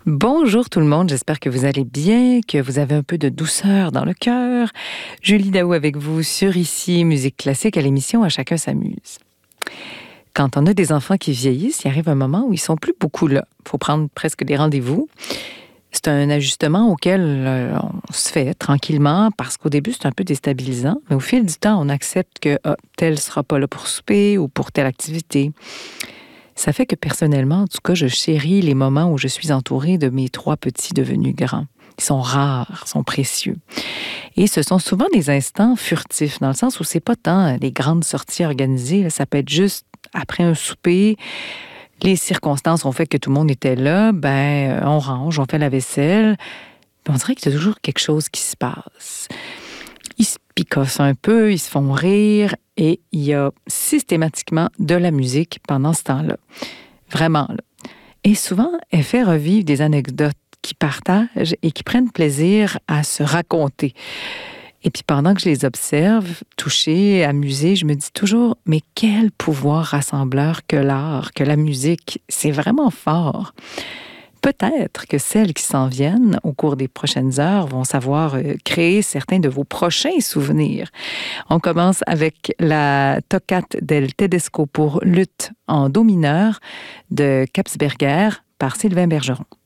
Bonjour tout le monde, j'espère que vous allez bien, que vous avez un peu de douceur dans le cœur. Julie Daou avec vous sur Ici, Musique classique à l'émission À chacun s'amuse. Quand on a des enfants qui vieillissent, il arrive un moment où ils sont plus beaucoup là. Il faut prendre presque des rendez-vous. C'est un ajustement auquel on se fait tranquillement parce qu'au début, c'est un peu déstabilisant. Mais au fil du temps, on accepte que tel ne sera pas là pour souper ou pour telle activité. Ça fait que personnellement, en tout cas, je chéris les moments où je suis entourée de mes 3 petits devenus grands. Ils sont rares, sont précieux. Et ce sont souvent des instants furtifs, dans le sens où c'est pas tant les grandes sorties organisées, là, ça peut être juste après un souper, les circonstances ont fait que tout le monde était là, on range, on fait la vaisselle. On dirait qu'il y a toujours quelque chose qui se passe. Ils se picossent un peu, ils se font rire et il y a systématiquement de la musique pendant ce temps-là. Vraiment, là. Et souvent, elle fait revivre des anecdotes qu'ils partagent et qui prennent plaisir à se raconter. Et puis pendant que je les observe, touchée, amusée, je me dis toujours, mais quel pouvoir rassembleur que l'art, que la musique, c'est vraiment fort. Peut-être que celles qui s'en viennent au cours des prochaines heures vont savoir créer certains de vos prochains souvenirs. On commence avec la Toccate del Tedesco pour luth en do mineur de Kapsberger par Sylvain Bergeron.